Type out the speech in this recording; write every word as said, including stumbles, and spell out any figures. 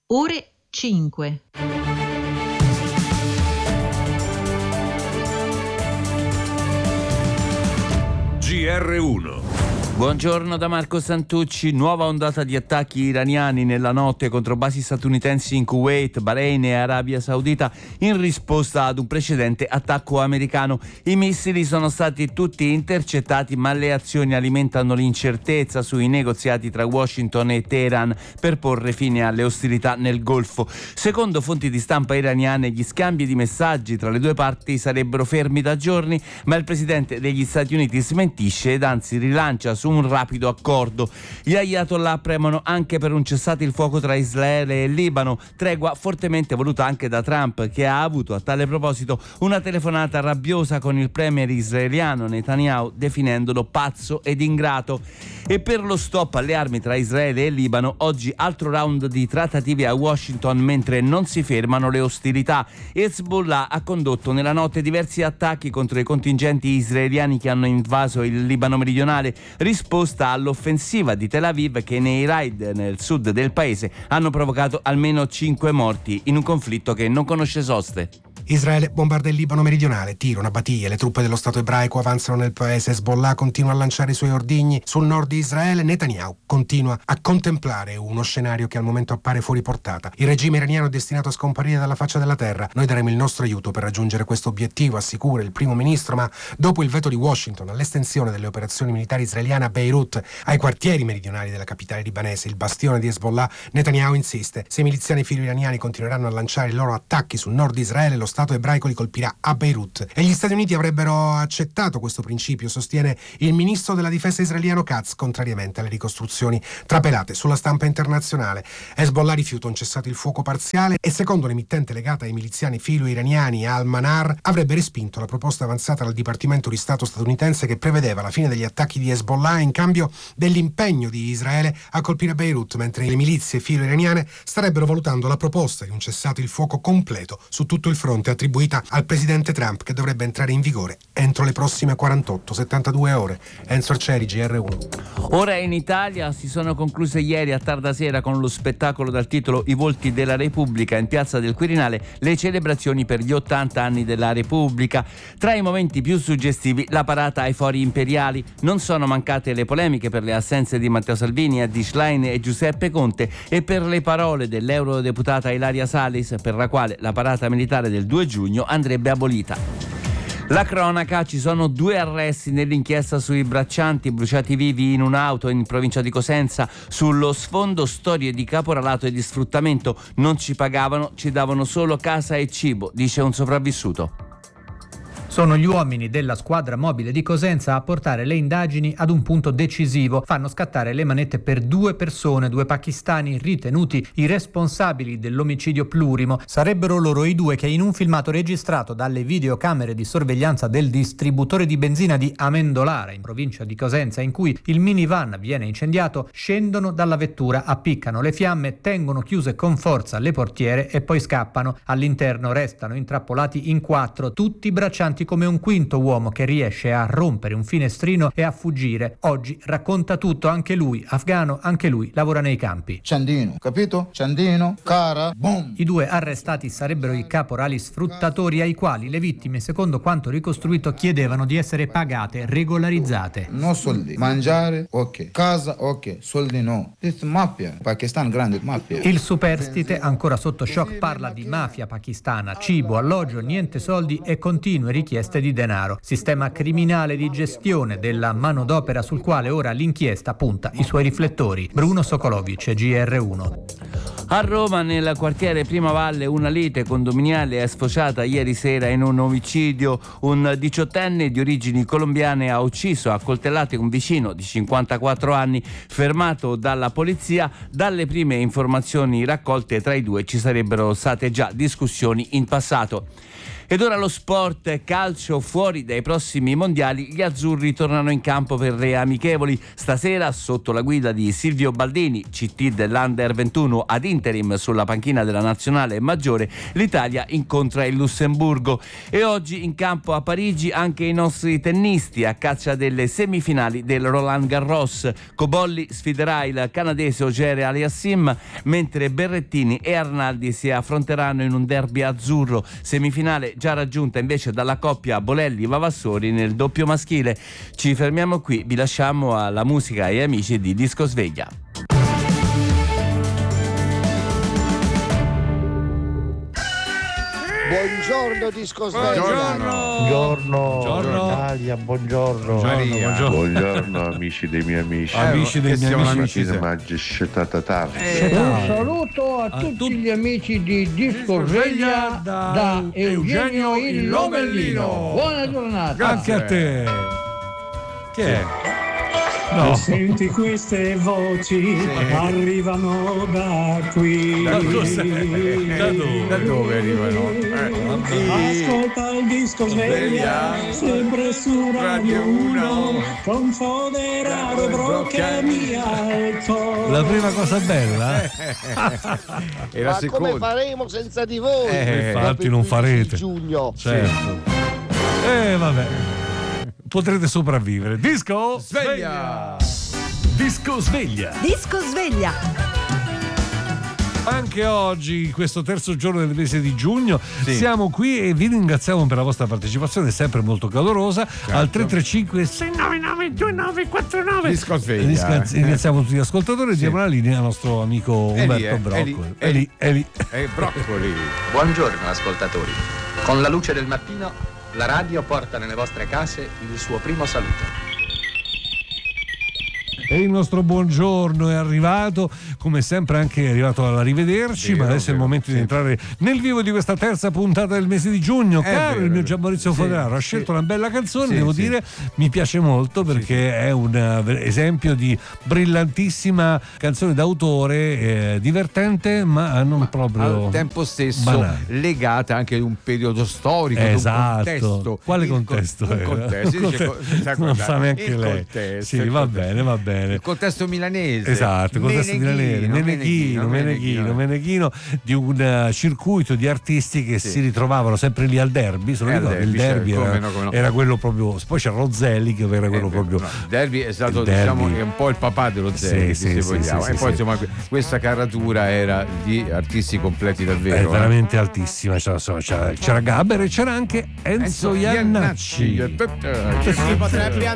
ore cinque. G R uno. Buongiorno da Marco Santucci. Nuova ondata di attacchi iraniani nella notte contro basi statunitensi in Kuwait, Bahrain e Arabia Saudita in risposta ad un precedente attacco americano. I missili sono stati tutti intercettati, ma le azioni alimentano l'incertezza sui negoziati tra Washington e Teheran per porre fine alle ostilità nel Golfo. Secondo fonti di stampa iraniane, gli scambi di messaggi tra le due parti sarebbero fermi da giorni, ma il presidente degli Stati Uniti smentisce ed anzi rilancia su un rapido accordo. Gli ayatollah premono anche per un cessate il fuoco tra Israele e Libano, tregua fortemente voluta anche da Trump, che ha avuto a tale proposito una telefonata rabbiosa con il premier israeliano Netanyahu, definendolo pazzo ed ingrato. E per lo stop alle armi tra Israele e Libano, oggi altro round di trattative a Washington mentre non si fermano le ostilità. Hezbollah ha condotto nella notte diversi attacchi contro i contingenti israeliani che hanno invaso il Libano meridionale, risposta all'offensiva di Tel Aviv che nei raid nel sud del paese hanno provocato almeno cinque morti in un conflitto che non conosce soste. Israele bombarda il Libano meridionale, tiro, una battiglia, le truppe dello Stato ebraico avanzano nel paese, Hezbollah continua a lanciare i suoi ordigni sul nord di Israele, Netanyahu continua a contemplare uno scenario che al momento appare fuori portata. Il regime iraniano è destinato a scomparire dalla faccia della terra, noi daremo il nostro aiuto per raggiungere questo obiettivo, assicura il primo ministro, ma dopo il veto di Washington all'estensione delle operazioni militari israeliane a Beirut, ai quartieri meridionali della capitale libanese, il bastione di Hezbollah, Netanyahu insiste, se i miliziani filo-iraniani continueranno a lanciare i loro attacchi sul nord di Israele, lo Stato ebraico li colpirà a Beirut. E gli Stati Uniti avrebbero accettato questo principio, sostiene il ministro della difesa israeliano Katz, contrariamente alle ricostruzioni trapelate sulla stampa internazionale. Hezbollah rifiuta un cessato il fuoco parziale e, secondo l'emittente legata ai miliziani filo-iraniani Al-Manar, avrebbe respinto la proposta avanzata dal Dipartimento di Stato statunitense che prevedeva la fine degli attacchi di Hezbollah in cambio dell'impegno di Israele a colpire Beirut, mentre le milizie filo-iraniane starebbero valutando la proposta di un cessato il fuoco completo su tutto il fronte attribuita al presidente Trump, che dovrebbe entrare in vigore entro le prossime quarantotto settantadue ore. Enzo Arcieri, G R uno. Ora in Italia si sono concluse ieri a tarda sera con lo spettacolo dal titolo I volti della Repubblica in Piazza del Quirinale le celebrazioni per gli ottanta anni della Repubblica. Tra i momenti più suggestivi la parata ai fori imperiali. Non sono mancate le polemiche per le assenze di Matteo Salvini, Edi Schlein e Giuseppe Conte e per le parole dell'eurodeputata Ilaria Salis, per la quale la parata militare del due giugno andrebbe abolita. La cronaca: ci sono due arresti nell'inchiesta sui braccianti bruciati vivi in un'auto in provincia di Cosenza. Sullo sfondo storie di caporalato e di sfruttamento. Non ci pagavano, ci davano solo casa e cibo, dice un sopravvissuto. Sono gli uomini della squadra mobile di Cosenza a portare le indagini ad un punto decisivo. Fanno scattare le manette per due persone, due pakistani ritenuti i responsabili dell'omicidio plurimo. Sarebbero loro i due che in un filmato registrato dalle videocamere di sorveglianza del distributore di benzina di Amendolara, in provincia di Cosenza, in cui il minivan viene incendiato, scendono dalla vettura, appiccano le fiamme, tengono chiuse con forza le portiere e poi scappano. All'interno restano intrappolati in quattro, tutti braccianti come un quinto uomo che riesce a rompere un finestrino e a fuggire. Oggi racconta tutto, anche lui, afgano, anche lui lavora nei campi. Ciandino, capito? Ciandino, cara, boom! I due arrestati sarebbero i caporali sfruttatori ai quali le vittime, secondo quanto ricostruito, chiedevano di essere pagate, regolarizzate. No soldi, mangiare, ok, casa, ok, soldi no. This mafia, Pakistan grande mafia. Il superstite, ancora sotto shock, parla di mafia pakistana, cibo, alloggio, niente soldi e continue richieste di denaro. Sistema criminale di gestione della manodopera sul quale ora l'inchiesta punta i suoi riflettori. Bruno Sokolovic, G R uno. A Roma, nel quartiere Primavalle, una lite condominiale è sfociata ieri sera in un omicidio. Un diciottenne di origini colombiane ha ucciso a coltellate un vicino di cinquantaquattro anni, fermato dalla polizia. Dalle prime informazioni raccolte, tra i due ci sarebbero state già discussioni in passato. Ed ora lo sport, calcio. Fuori dai prossimi mondiali, gli azzurri tornano in campo per le amichevoli. Stasera, sotto la guida di Silvio Baldini, C T dell'Under ventuno ad interim sulla panchina della nazionale maggiore, l'Italia incontra il Lussemburgo. E oggi in campo a Parigi anche i nostri tennisti a caccia delle semifinali del Roland Garros. Cobolli sfiderà il canadese Auger Aliassime, mentre Berrettini e Arnaldi si affronteranno in un derby azzurro. Semifinale già raggiunta invece dalla coppia Bolelli-Vavassori nel doppio maschile. Ci fermiamo qui, vi lasciamo alla musica e amici di Disco Sveglia. Buongiorno Disco Sveglia. Buongiorno. Buongiorno Italia, buongiorno. Buongiorno. Buongiorno amici dei miei amici. Eh, amici dei miei amici. Eh, Un saluto a, a tutti tut- gli amici di Disco Sveglia da, da Eugenio il Lomellino. Buona giornata. Grazie a te. Che è? No. Senti queste voci, sì. Arrivano da qui. Da, da, dove? da dove arrivano? Eh. Ascolta il Disco Sveglia, sempre su Radio uno, con Foderato e Broccami alto. La prima cosa bella? E la Ma seconda. Come faremo senza di voi? Eh, infatti non farete. Giugno. Certo. Sì. Eh vabbè. Potrete sopravvivere. Disco Sveglia. Disco Sveglia. Disco Sveglia. Anche oggi, questo terzo giorno del mese di giugno, sì. siamo qui e vi ringraziamo per la vostra partecipazione, sempre molto calorosa. Certo. Al tre tre cinque sei nove nove due nove quattro nove. Disco Sveglia. Ringraziamo tutti gli ascoltatori e sì. diamo la linea al nostro amico Umberto Eli, Broccoli. Eli, Eli, Eli. Eli. Broccoli. Buongiorno ascoltatori. Con la luce del mattino la radio porta nelle vostre case il suo primo saluto. E il nostro buongiorno è arrivato, come sempre anche è arrivato all'arrivederci, vero, ma adesso vero, è il momento sì. di entrare nel vivo di questa terza puntata del mese di giugno. È Caro vero, il mio Gian Maurizio sì, Foderaro ha scelto sì. una bella canzone, sì, devo sì. dire, mi piace molto perché sì. è un esempio di brillantissima canzone d'autore, eh, divertente ma non ma proprio al tempo stesso banale. Legata anche ad un periodo storico, esatto. un contesto. Quale il contesto? Un contesto, un contesto. Non sa neanche il lei. Contesto, sì, va bene, va bene. Il contesto milanese, esatto, il contesto milanese, Meneghino, Meneghino, Meneghino, di un circuito di artisti che sì. si ritrovavano sempre lì al derby. Se lo ricordo, il derby cioè, era, no, no. era quello proprio. Poi c'è Roselli che era quello eh, proprio. No, il derby è stato, diciamo, è un po' il papà dello Zelli, sì, se sì, vogliamo. Sì, e sì, poi sì. insomma, questa caratura era di artisti completi davvero. È eh. veramente altissima. C'era, c'era, c'era Gabber e c'era anche Enzo, Enzo Iannacci. Si potrebbe